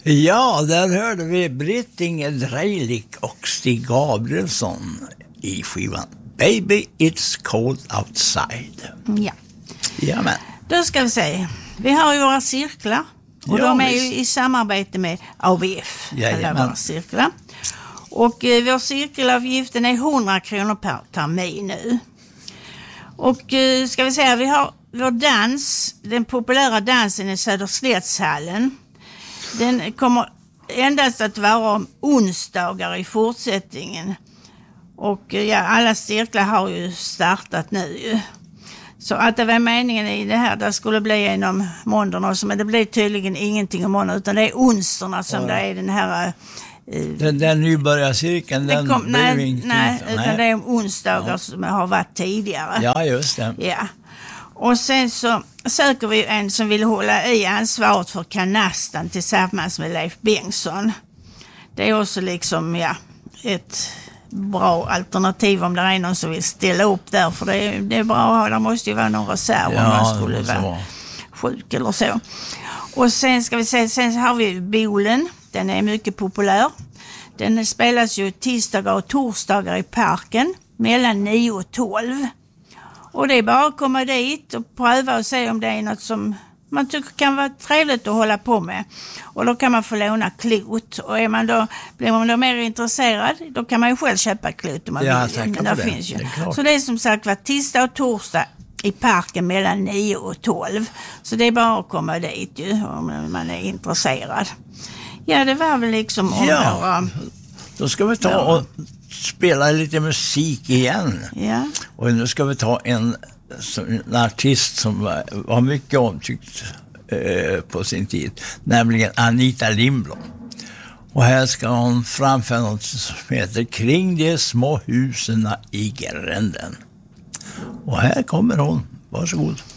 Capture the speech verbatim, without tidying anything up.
Ja, där hörde vi Britt-Inger Dreilich och Stig Gabrielsson i skivan Baby It's Cold Outside. Ja. Jamen. Då ska vi se. Vi har ju våra cirklar. Och Ja, de är visst. ju i samarbete med A B F. Jajamän. Alla våra cirklar. Och eh, vår cirkelavgiften är hundra kronor per termin nu. Och eh, ska vi säga, vi har vår dans, den populära dansen i Söderslättshallen. Den kommer endast att vara om onsdagar i fortsättningen. Och eh, ja, alla cirklar har ju startat nu ju. Så att det var meningen i det här, det skulle bli en om måndagen också, men det blir tydligen ingenting om måndagen, utan det är onsdagarna som ja. Det är den här... Uh, den, den nybörjarcirkeln, den kom, nej, blev inte... Nej, utan nej. det är om onsdagar ja. Som har varit tidigare. Ja, just det. Ja. Och sen så söker vi en som vill hålla i ansvaret för kanastan tillsammans med Leif Bengtsson. Det är också liksom, ja, ett... bra alternativ om det är någon som vill ställa upp där, för det är, det är bra att ha, det måste ju vara någon reserv ja, om man skulle vara, vara sjuk eller så. Och sen ska vi se, sen har vi Bolen, den är mycket populär. Den spelas ju tisdagar och torsdagar i parken mellan nio och tolv. Och det är bara att komma dit och pröva och se om det är något som man tycker kan vara trevligt att hålla på med. Och då kan man få låna klot. Och är man då, blir man då mer intresserad, då kan man ju själv köpa klot om man ja, vill. Men det. Finns ju. Det så det är som sagt var tisdag och torsdag i parken mellan nio och tolv. Så det är bara att komma dit ju om man är intresserad. Ja, det var väl liksom om ja. några... Då ska vi ta och spela lite musik igen. Ja. Och nu ska vi ta en, en artist som var, var mycket omtyckt eh, på sin tid, nämligen Anita Lindblom. Och här ska hon framföra något som heter Kring de små husen i gränden. Och här kommer hon. Varsågod.